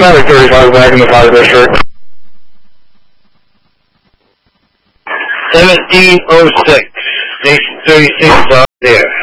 Traffic 35 back in the fire district. 1706, Station 36 out there.